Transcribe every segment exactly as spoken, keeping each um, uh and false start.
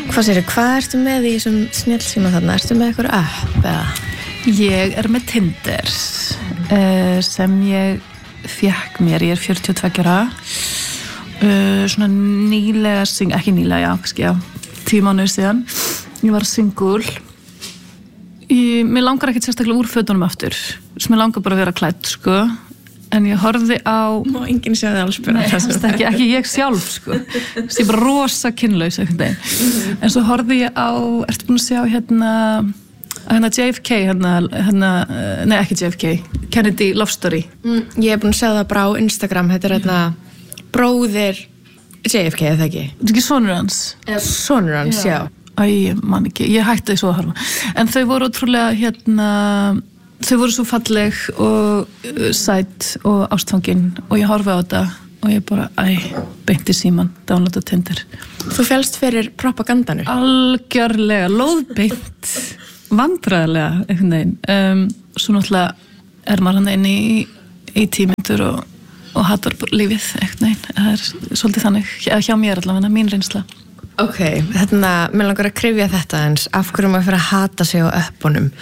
Hvað sér, hvað ertu með í þessum snjallsíma þarna? Ertu með eitthvað app eða? Ég er með Tinder uh, sem ég fékk mér, ég er fjörutíu og tveggja ára uh, svona nýlega sing, ekki nýlega, já, kannski já tíu mánuðir síðan, ég var single ég, mér langar ekkert sérstaklega úr fötunum aftur sem ég langar bara að vera klædd, sko en ég horfði á Má enginn sjá þig alls spyrja þessu ekki, ekki ég sjálf, sko ég er bara rosa kynlaus einhvern veginn mm-hmm. en svo horfði ég á, ertu búin að sjá hérna hérna J F K, hérna, hérna nei ekki J F K, Kennedy Love Story mm, ég er búin að sjá það bara á Instagram þetta er hérna bróðir J F K, eða ekki? Þetta er ekki sonur hans? Eða sonur hans, já, já. Æ, man ekki, ég hætti því svo að horfa en þau voru ótrúlega hérna þau voru svo falleg og uh, sæt og ástfangin og ég horfi á þetta og ég bara, æ, beinti síman downloada Tinder. Þú félst fyrir propagandanu? Algjörlega, lóðbeint vandræðilega, einhvern veginn um, svo náttúrulega er maður hann inn í, í tímyndur og, og hatar lífið, einhvern veginn það er svolítið þannig, hjá mér allavega mín reynsla. Ok, hérna, mér langar að krifja þetta eins af hverju maður fyrir að hata sig á öppunum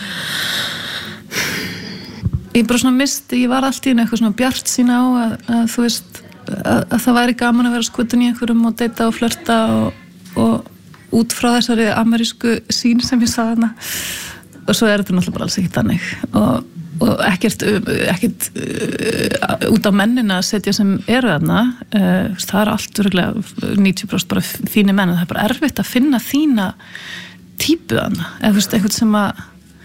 Ég bara svona misti, ég var allt í einu eitthvað svona bjart sína á að, að þú veist að, að það væri gaman að vera skutin í einhverjum og deyta og flörta og, og út frá þessari amerísku sín sem ég sagði þarna og svo er þetta náttúrulega bara alls ekkert þannig og, og ekkert, ekkert uh, út á mennina að setja sem eru þarna uh, það er allt örgulega níutíu prósent bara fínir menn það er bara erfitt að finna þína típu þarna eða þú veist, eitthvað sem að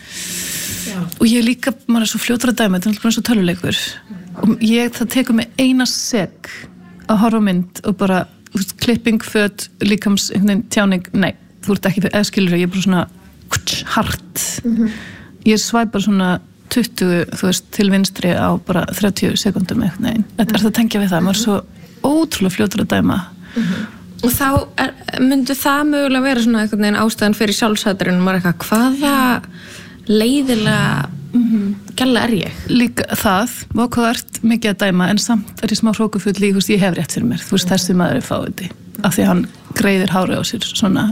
Já. Og ég líka, maður er svo fljótur að dæma þetta er alltaf eins og töluleikur og ég, það tekur mig eina sek að horfa á mynd og bara veist, klipping, föt, líkams tjáning, nei, þú ert ekki eða skilur ég er bara svona hart mm-hmm. ég svæp bara svona tuttugu, þú veist, til vinstri á bara þrjátíu sekúndum eitthvað neginn þetta er það að tengja við það, maður er svo ótrúlega fljótur að dæma mm-hmm. Og þá er, myndu það mögulega vera svona eitthvað neginn ástæðan fyrir sjálfsæturinn maður eitthvað, hvaða leiðilega mm-hmm. gæla er ég? Líka það, og hvað ert mikið að dæma en samt er ég smá hrókufull í, þú veist, ég hef rétt fyrir mér þú veist, þessi maður er fáiði af því hann greiðir hárið á sér svona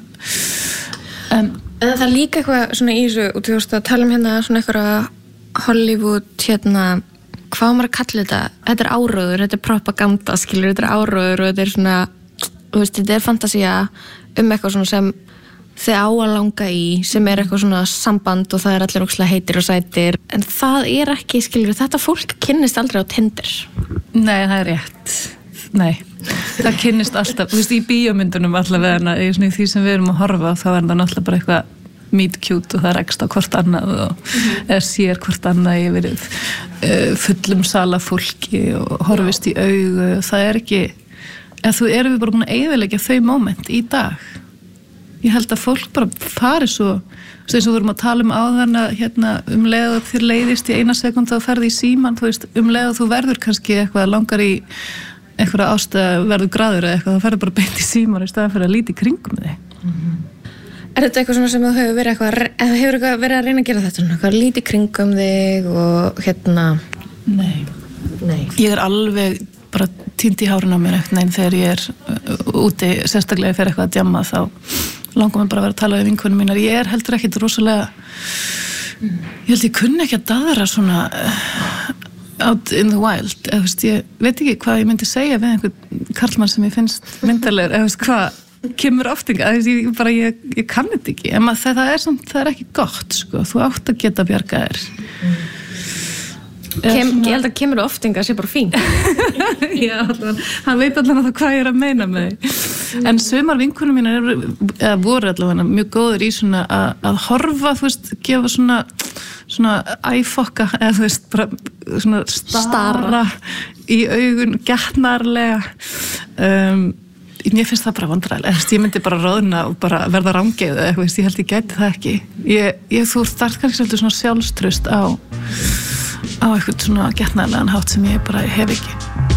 en, en það er líka eitthvað svona í þessu, og þú veist að tala um hérna svona eitthvað Hollywood hérna, hvað maður að kalla þetta þetta er áróður, þetta er propaganda skilur, þetta er áróður og þetta er svona þú veist, þetta er fantasía um eitthvað svona sem þið á að langa í sem er eitthvað svona samband og það er allir ókslega heitir og sætir en það er ekki, skilur, þetta fólk kynnist aldrei á Tinder. Nei, það er rétt. Nei, það kynnist alltaf, þú veist, í bíómyndunum allavega í svona því sem við erum að horfa þá er það náttúrulega bara eitthvað meet cute og það er ekst á hvort annað og mm-hmm. eða sér hvort annað yfir uh, fullum sala fólki og horfist í augu og það er ekki, eða þú erum við bara búin að eyðileggja þau moment í dag ég held að fólk bara fari svo eins og við vorum að tala um áðan að hérna, um leið að þér leiðist í eina sekúndu og ferði í síman, þú veist, um leið að þú verður kannski eitthvað langar í eitthvað ástæða verður graður eða eitthvað, þá ferður bara beint í síman í staðan fyrir að líti kringum þig mm-hmm. Er þetta eitthvað svona sem þú hefur verið eitthvað eða hefur eitthvað verið að reyna að gera þetta svona, eitthvað líti kringum þig og hérna Nei, Nei. Ég er alveg bara týnd í hárinu á mér eitthvað en þegar ég er uh, úti sérstaklega fyrir eitthvað að djamma þá langar mér bara að vera að tala við vinkonum mínar ég er heldur ekkit rosalega mm. ég held ég kunni ekki að daðra svona uh, out in the wild eða veist ég veit ekki hvað ég myndi segja við einhvern karlmann sem ég finnst myndalegur eða veist hvað kemur oft ekki að ég bara ég, ég kann þetta ekki en maður, það, er samt, það er ekki gott sko þú átt að geta bjarga þér mm. Kem, svona... Ég held að kemur oftinga sé bara fín Já, allan, hann veit allan að það hvað ég er að meina með því en sumar vinkunum mínar er, eða voru allavega mjög góður í svona að, að horfa, þú veist, gefa svona svona æfokka eða þú veist, bara svona stara í augun, gætnarlega um, mér finnst það bara vandræðilega, ég myndi bara róðna og bara verða rangeið eða eitthvað, ég held ég gæti það ekki ég, ég þú þarf kannski svolítið svona sjálfstraust á á eitthvað svona getnaðlegan hátt sem ég bara hef ekki